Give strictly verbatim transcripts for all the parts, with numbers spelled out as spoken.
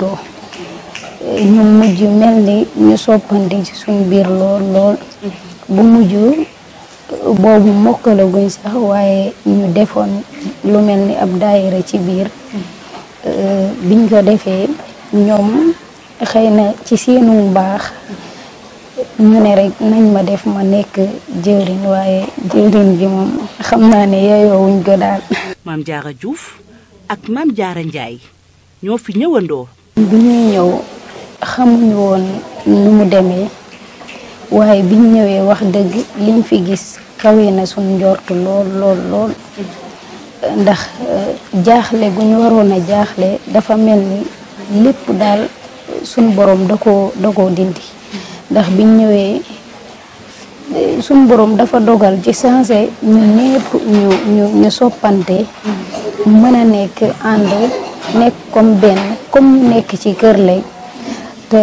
juddoo ñu mujj mel ni ñu soppante ci suñu biir lool lool bu mujj boobu mokkalaguñ sax waaye ñu defoon lu mel ni ab daayira ci biir biñ ko defee ñoom xëy na ci seenu baax ñu ne rek nañ ma def ma nekk jëwriñ waaye jëwriñ gi moom xam naa ne yeyoowuñ ko daal. Maam Diarra Diouf ak Maam Diarra Ndiaye ñoo fi ñëwandoo. bi ñuy ñëw xamuñu woon nu mu demee waaye biñ ñëwee wax dëgg liñ fi gis kawe na suñ njort lool lool lool ndax jaaxle gu ñu waroon a jaaxle dafa mel ni lépp daal suñ borom da koo da koo dindi ndax biñ ñëwee suñ borom dafa dogal ci sensé ñu ñépp ñu ñu ñu soppante mën a nekk ànd nekk comme benn comme ñu nekk ci kër lay te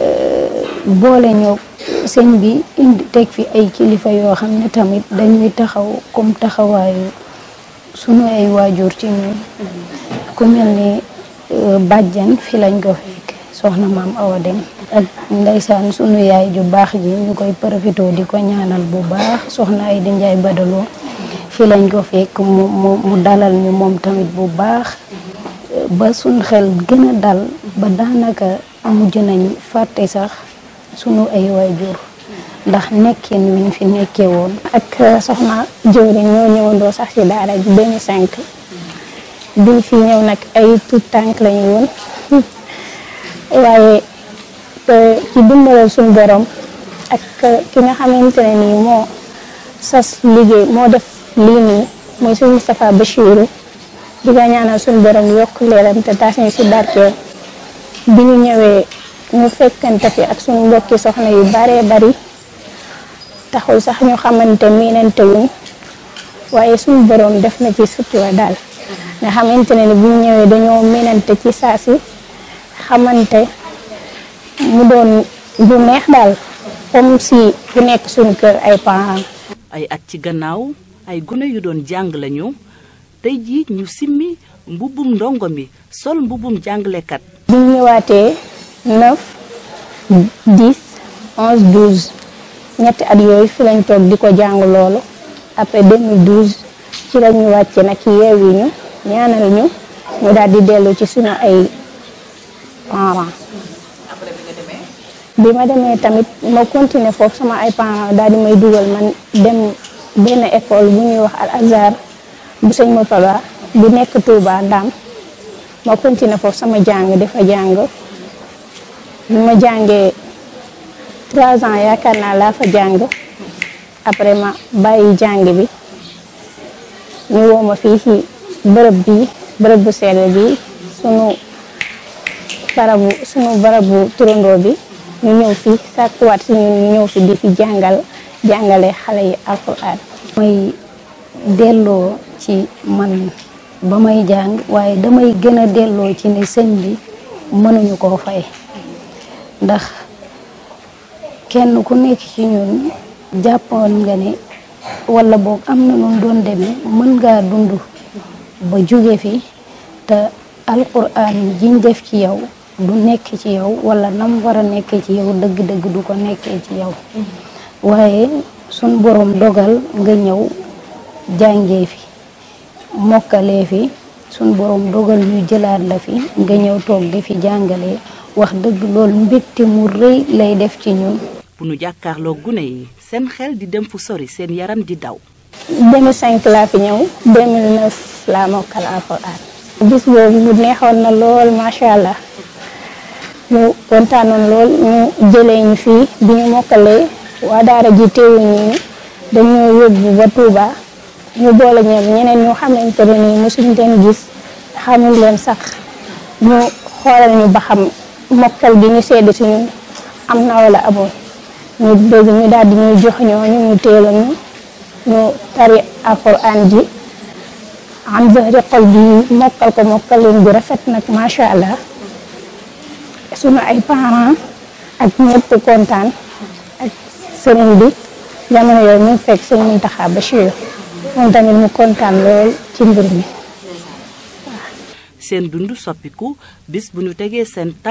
boole ñoo sëñ bi indi teg fi ay kilifa yoo xam ne tamit dañuy taxaw comme taxawaayu sunu ay waajur ci ñun ku mel ni bàjjan fi lañ ko fekk soxna maam Awa Dem ak ndeysaan sunu yaay ju baax ji ñu koy profité di ko ñaanal bu baax soxna ay di Njaay Badaloo fi lañ ko fekk mu mu mu dalal ñu moom tamit bu baax ba suñ xel gën a dal ba daanaka mujj nañ fàtte sax sunu ay waajur ndax nekkin wiñ fi nekkee woon. ak soxna jëwriñ ñoo ñëwandoo sax ci daara ji deux mille cinq biñ fi ñëw nag ay tout tànk lañu woon waaye ci dimbalal suñu borom ak ki nga xamante ne nii moo sas liggéey moo def lii nii mooy suñu Moustapha Bachirou di ko ñaanal suñu borom yokk leeram te taas ñu si barkeel bi ñu ñëwee ñu fekkante fi ak suñu mbokki soxna yu baree bari taxul sax ñu xamante miinante wuñ waaye suñu borom def na ci sutura daal nga xamante ne ni bu ñu ñëwee dañoo miinante ci saa si xamante mu doon du neex daal comme si ku nekk suñu kër ay parents. ay at ci gannaaw ay gune yu doon jàng lañu tey jii ñu simmi mbubbum ndongo mi sol mbubbum jàngalekat. bi ñu ñëwaatee neuf dix onze douze ñetti at yooyu fi lañ toog di ko jàng loolu après deux mille douze ci la ñu wàcce nag yeewi ñu ñaanal ñu ñu daal di dellu ci suñu ay parents. bi ma demee tamit ma continuer foofu sama ay parents daal di may dugal man dem benn école bu ñuy wax Al Azhar bu sëñ Murtada bu nekk Touba Ndam ma continuer foofu sama jàng dafa jàng bi ma jàngee trois ans yaakaar naa laa fa jàng après ma bàyyi jàng bi ñu woo ma fii ci bërëb bi bërëb bu sell bi sunu barabu sunu barabu turandoo bi ñu ñëw fi sàkkuwaat si ñun ñu ñëw fi di fi jàngal jàngale xale yi alxuraan. may delloo ci man ba may jàng waaye damay gën a delloo ci ne sëñ bi mënuñu koo fay ndax kenn ku nekk ci ñun jàppoon nga ne wala boog am na nu doon demee mën ngaa dund ba jóge fi te alxuraan jiñ def ci yow du nekk ci yow wala nam war a nekkee ci yow dëgg-dëgg du ko nekkee ci yow waaye sun borom dogal nga ñëw jàngee fi mokkalee fi sun borom dogal ñu jëlaat la fi nga ñëw toog di fi jàngalee wax dëgg loolu mbégte mu rëy lay def ci ñun. bu nu jàkkaarloo gune yi seen xel di dem fu sori seen yaram di daw. deux mille cinq laa fi ñëw deux mille neuf laa mokkal alxuraan. bis boobu mu neexoon na lool macha allah. ñu kontaanoon lool ñu jëlee ñu fii bi ñu mokkalee waa daara ji teewuñu ni dañoo yóbbu ba Touba ñu boole ñoom ñeneen ñu xamante ne nii mosuñ leen gis xamul leen sax ñu xoolal ñu ba xam mokkal bi ñu sedd si ñun am na wala amoon ñu dégg ñu daal di ñuy jox ñooñu ñu teela ñu ñu tari alxuraan ji am zahri xol bi mokkal ko mokkal leen bu rafet nag macha allah. sunu ay parents ak ñëpp kontaan ak sëriñ bi jamono yooyu ñu fekk sëñ Mountakha Bachir moom tamit mu kontaan lool ci mbir mi. seen dund soppiku bis bu ñu tegee seen